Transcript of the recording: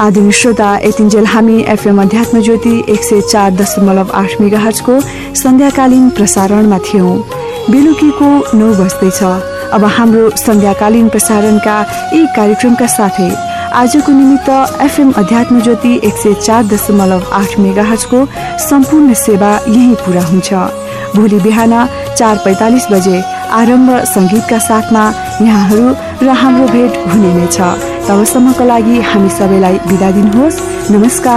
आदरणीय श्रोता, यतिन्जेल हामी एफएम अध्यात्म ज्योति 104.8 मेगाहर्जको सन्ध्याकालीन प्रसारणमा थियौं। बेलुकीको 9 बज्दैछ। अब हाम्रो सन्ध्याकालीन प्रसारणका यी कार्यक्रमका साथै आजको निमित्त एफएम अध्यात्म ज्योति 104.8 मेगाहर्जको सम्पूर्ण सेवा यही पूरा हुन्छ। भोलि बिहान 4:45 बजे आरम्भ संगीतका साथमा यहाँहरू र हाम्रो भेट हुने नै छ। तबसम्मको लागि हामी सबैलाई बिदा दिनुहोस्। नमस्कार।